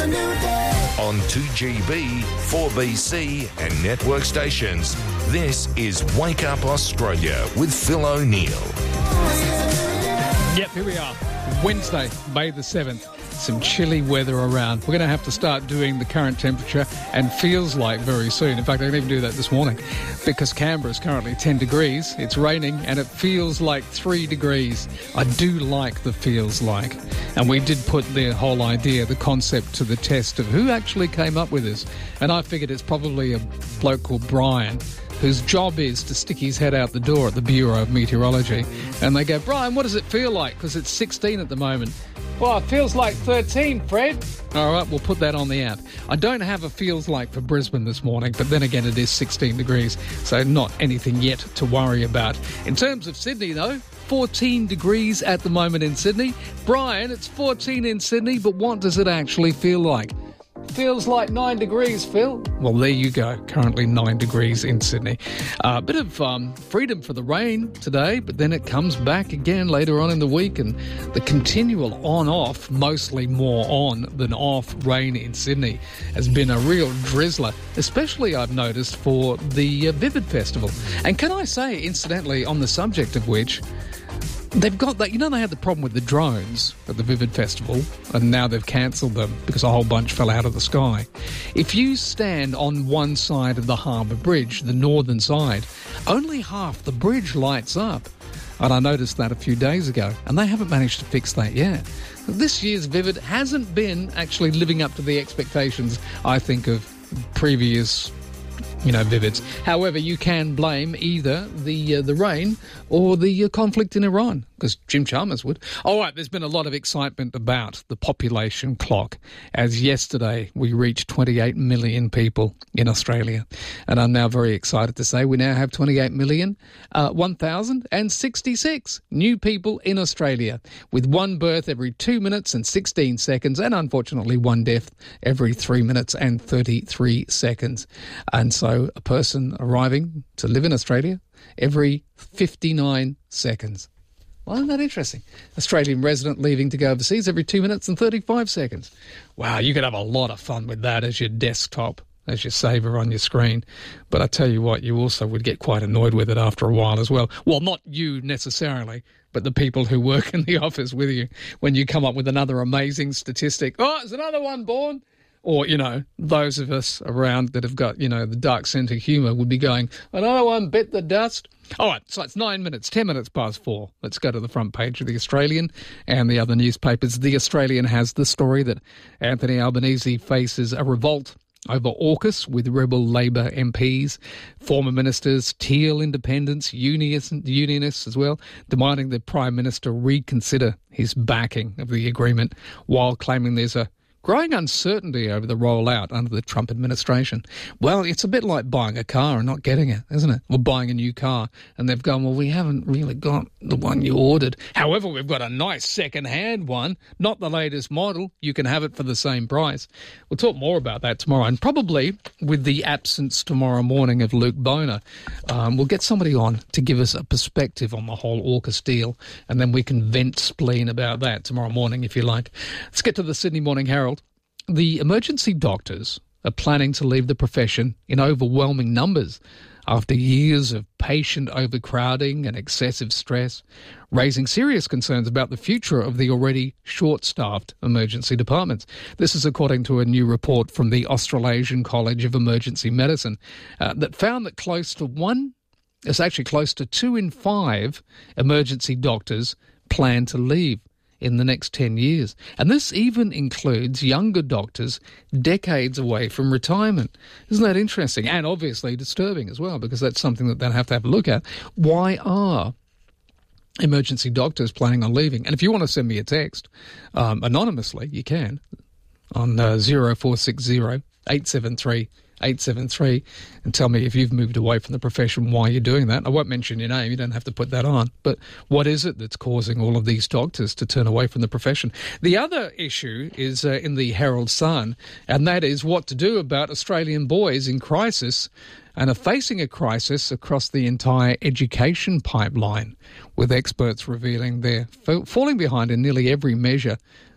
a new day. On 2GB, 4BC and network stations, this is Wake Up Australia with Phil O'Neill. Yep, here we are. Wednesday, May the 7th. Some chilly weather around. We're going to have to start doing the current temperature and feels like very soon. In fact, I can even do that this morning because Canberra is currently 10 degrees. It's raining and it feels like 3 degrees. I do like the feels like. And we did put the whole idea, the concept to the test of who actually came up with this. And I figured it's probably a bloke called Brian, whose job is to stick his head out the door at the Bureau of Meteorology. And they go, Brian, what does it feel like? Because it's 16 at the moment. Well, it feels like 13, Fred. All right, we'll put that on the app. I don't have a feels like for Brisbane this morning, but then again, it is 16 degrees, so not anything yet to worry about. In terms of Sydney, though, 14 degrees at the moment in Sydney. Brian, it's 14 in Sydney, but what does it actually feel like? Feels like 9 degrees, Phil. Well, there you go. Currently 9 degrees in Sydney. A bit of freedom for the rain today, but then it comes back again later on in the week, and the continual on-off, mostly more on than off rain in Sydney has been a real drizzler, especially I've noticed for the Vivid Festival. And can I say, incidentally, on the subject of which, they've got that, they had the problem with the drones at the Vivid Festival, and now they've cancelled them because a whole bunch fell out of the sky. If you stand on one side of the Harbour Bridge, the northern side, only half the bridge lights up. And I noticed that a few days ago, and they haven't managed to fix that yet. This year's Vivid hasn't been actually living up to the expectations, I think, of previous Vivids. However, you can blame either the rain or the conflict in Iran, because Jim Chalmers would. All right, there's been a lot of excitement about the population clock, as yesterday we reached 28 million people in Australia. And I'm now very excited to say we now have 1,066 new people in Australia, with one birth every 2 minutes and 16 seconds, and unfortunately one death every 3 minutes and 33 seconds. And so a person arriving to live in Australia every 59 seconds. Well, isn't that interesting? Australian resident leaving to go overseas every 2 minutes and 35 seconds. Wow, you could have a lot of fun with that as your desktop, as your saver on your screen. But I tell you what, you also would get quite annoyed with it after a while as well. Well, not you necessarily, but the people who work in the office with you when you come up with another amazing statistic. Oh, there's another one born. Or, those of us around that have got, the dark sense of humour would be going, another one bit the dust. All right, so it's 10 minutes past 4. Let's go to the front page of The Australian and the other newspapers. The Australian has the story that Anthony Albanese faces a revolt over AUKUS with rebel Labor MPs, former ministers, Teal independents, unionists as well, demanding the Prime Minister reconsider his backing of the agreement, while claiming there's a growing uncertainty over the rollout under the Trump administration. Well, it's a bit like buying a car and not getting it, isn't it? Or buying a new car and they've gone, well, we haven't really got the one you ordered. However, we've got a nice second-hand one, not the latest model. You can have it for the same price. We'll talk more about that tomorrow. And probably with the absence tomorrow morning of Luke Boner, we'll get somebody on to give us a perspective on the whole AUKUS deal, and then we can vent spleen about that tomorrow morning, if you like. Let's get to the Sydney Morning Herald. The emergency doctors are planning to leave the profession in overwhelming numbers after years of patient overcrowding and excessive stress, raising serious concerns about the future of the already short-staffed emergency departments. This is according to a new report from the Australasian College of Emergency Medicine that found that close to 2 in 5 emergency doctors plan to leave in the next 10 years. And this even includes younger doctors decades away from retirement. Isn't that interesting? And obviously disturbing as well, because that's something that they'll have to look at. Why are emergency doctors planning on leaving? And if you want to send me a text anonymously, you can on 0460 873 873 and tell me if you've moved away from the profession, why you're doing that. I won't mention your name, you don't have to put that on. But what is it that's causing all of these doctors to turn away from the profession? The other issue is in the Herald Sun, and that is what to do about Australian boys in crisis and are facing a crisis across the entire education pipeline, with experts revealing they're falling behind in nearly every measure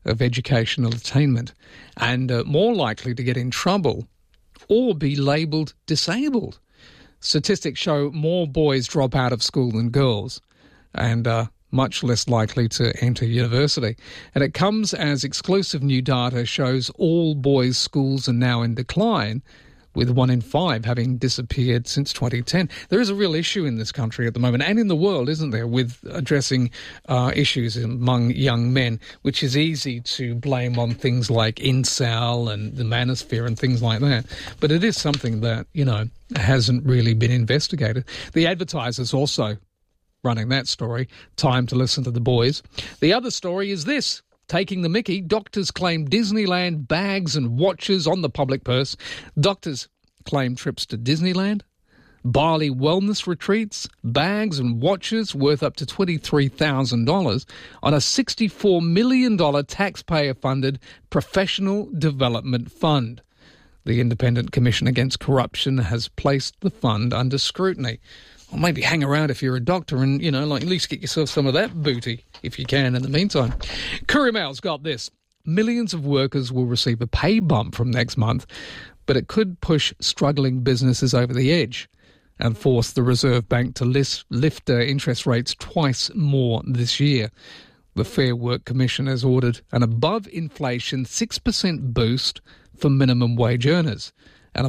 of educational attainment and more likely to get in trouble or be labelled disabled. Statistics show more boys drop out of school than girls and much less likely to enter university. And it comes as exclusive new data shows all boys' schools are now in decline, with 1 in 5 having disappeared since 2010. There is a real issue in this country at the moment, and in the world, isn't there, with addressing issues among young men, which is easy to blame on things like incel and the manosphere and things like that. But it is something that, hasn't really been investigated. The Advertiser's also running that story. Time to listen to the boys. The other story is this. Taking the mickey, doctors claim Disneyland bags and watches on the public purse. Doctors claim trips to Disneyland, Bali wellness retreats, bags and watches worth up to $23,000 on a $64 million taxpayer-funded professional development fund. The Independent Commission Against Corruption has placed the fund under scrutiny. Or maybe hang around if you're a doctor and, at least get yourself some of that booty if you can in the meantime. Courier Mail's got this. Millions of workers will receive a pay bump from next month, but it could push struggling businesses over the edge and force the Reserve Bank to lift interest rates twice more this year. The Fair Work Commission has ordered an above-inflation 6% boost for minimum wage earners and a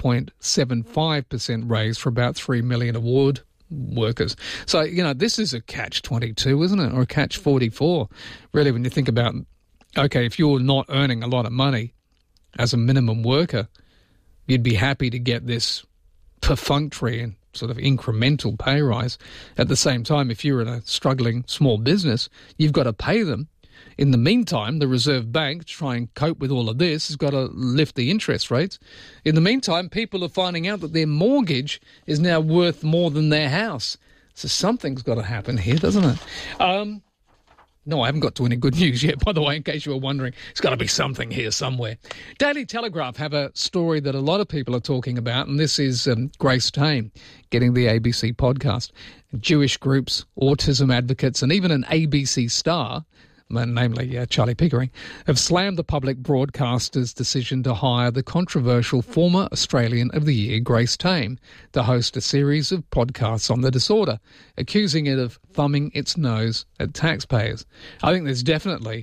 4.75% raise for about 3 million award workers. So, this is a catch-22, isn't it, or a catch-44, really, when you think about, okay, if you're not earning a lot of money as a minimum worker, you'd be happy to get this perfunctory and sort of incremental pay rise. At the same time, if you're in a struggling small business, you've got to pay them. In the meantime, the Reserve Bank, to try and cope with all of this, has got to lift the interest rates. In the meantime, people are finding out that their mortgage is now worth more than their house. So something's got to happen here, doesn't it? No, I haven't got to any good news yet, by the way, in case you were wondering. There's got to be something here somewhere. Daily Telegraph have a story that a lot of people are talking about, and this is Grace Tame getting the ABC podcast. Jewish groups, autism advocates, and even an ABC star, namely Charlie Pickering, have slammed the public broadcaster's decision to hire the controversial former Australian of the Year, Grace Tame, to host a series of podcasts on the disorder, accusing it of thumbing its nose at taxpayers. I think there's definitely,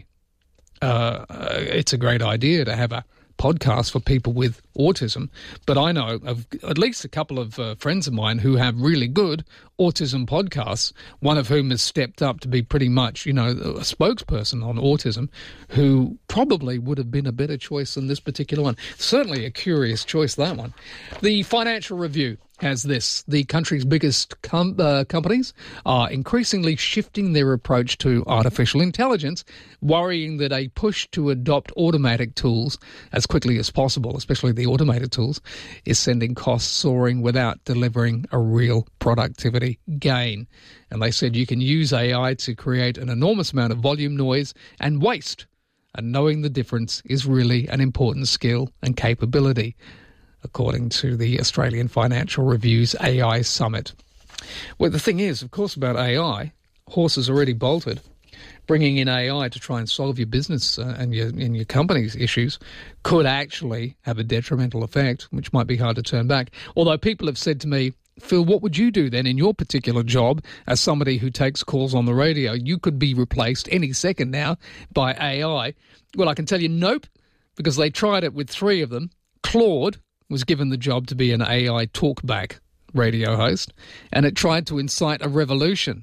it's a great idea to have a podcast for people with autism, but I know of at least a couple of friends of mine who have really good autism podcasts, one of whom has stepped up to be pretty much, a spokesperson on autism, who probably would have been a better choice than this particular one. Certainly a curious choice, that one. The Financial Review has this. The country's biggest companies are increasingly shifting their approach to artificial intelligence, worrying that a push to adopt automatic tools as quickly as possible, especially the automated tools, is sending costs soaring without delivering a real productivity gain. And they said you can use AI to create an enormous amount of volume, noise and waste. And knowing the difference is really an important skill and capability, according to the Australian Financial Review's AI Summit. Well, the thing is, of course, about AI, horses already bolted. Bringing in AI to try and solve your business and your company's issues could actually have a detrimental effect, which might be hard to turn back. Although people have said to me, Phil, what would you do then in your particular job as somebody who takes calls on the radio? You could be replaced any second now by AI. Well, I can tell you nope, because they tried it with 3 of them. Claude was given the job to be an AI talkback radio host, and it tried to incite a revolution.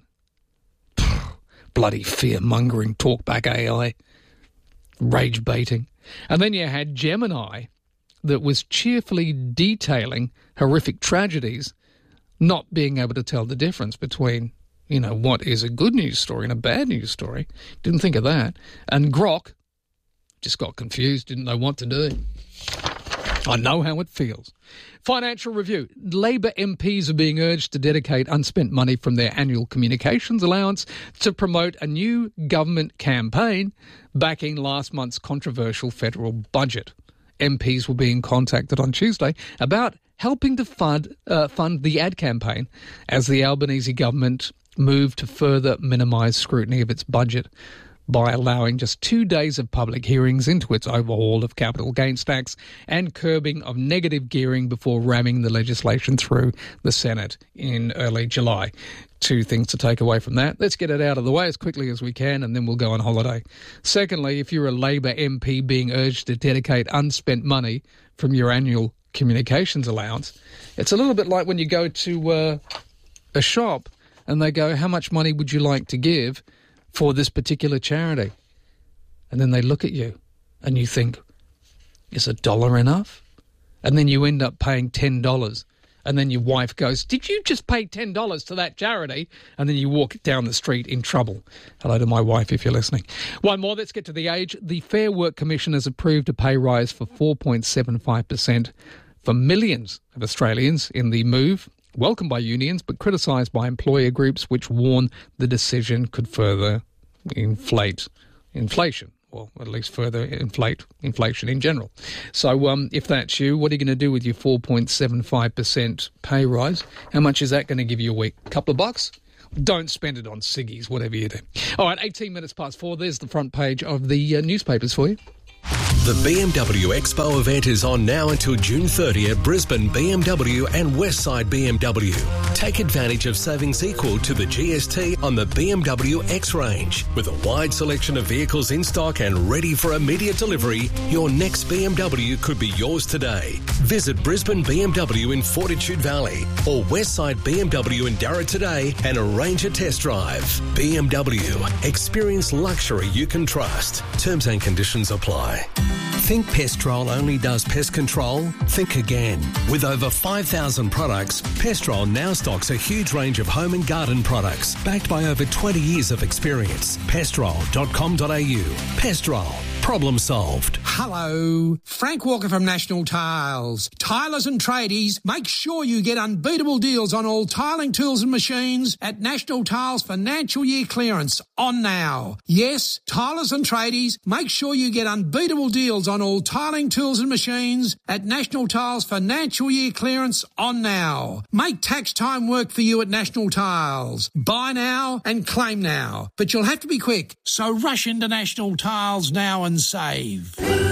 Bloody fear-mongering talkback AI. Rage-baiting. And then you had Gemini that was cheerfully detailing horrific tragedies, not being able to tell the difference between, what is a good news story and a bad news story. Didn't think of that. And Grok just got confused, didn't know what to do. I know how it feels. Financial Review. Labor MPs are being urged to dedicate unspent money from their annual communications allowance to promote a new government campaign backing last month's controversial federal budget. MPs were being contacted on Tuesday about helping to fund the ad campaign as the Albanese government moved to further minimise scrutiny of its budget. by allowing just 2 days of public hearings into its overhaul of capital gains tax and curbing of negative gearing before ramming the legislation through the Senate in early July. 2 things to take away from that. Let's get it out of the way as quickly as we can and then we'll go on holiday. Secondly, if you're a Labor MP being urged to dedicate unspent money from your annual communications allowance, it's a little bit like when you go to a shop and they go, how much money would you like to give for this particular charity? And then they look at you and you think, is $1 enough? And then you end up paying $10. And then your wife goes, did you just pay $10 to that charity? And then you walk down the street in trouble. Hello to my wife if you're listening. One more, let's get to the age. The Fair Work Commission has approved a pay rise for 4.75% for millions of Australians in the move. Welcomed by unions, but criticised by employer groups, which warn the decision could further inflate inflation, or at least further inflate inflation in general. So if that's you, what are you going to do with your 4.75% pay rise? How much is that going to give you a week? A couple of bucks? Don't spend it on ciggies, whatever you do. All right, 18 minutes past 4. There's the front page of the newspapers for you. The BMW Expo event is on now until June 30 at Brisbane BMW and Westside BMW. Take advantage of savings equal to the GST on the BMW X range. With a wide selection of vehicles in stock and ready for immediate delivery, your next BMW could be yours today. Visit Brisbane BMW in Fortitude Valley or Westside BMW in Darra today and arrange a test drive. BMW. Experience luxury you can trust. Terms and conditions apply. Think Pestrol only does pest control? Think again. With over 5,000 products, Pestrol now stocks a huge range of home and garden products, backed by over 20 years of experience. Pestrol.com.au. Pestrol. Problem solved. Hello, Frank Walker from National Tiles. Tilers and tradies, make sure you get unbeatable deals on all tiling tools and machines at National Tiles Financial Year Clearance on now. Yes, tilers and tradies, make sure you get unbeatable deals on all tiling tools and machines at National Tiles Financial Year Clearance on now. Make tax time work for you at National Tiles. Buy now and claim now. But you'll have to be quick, so rush into National Tiles now and save.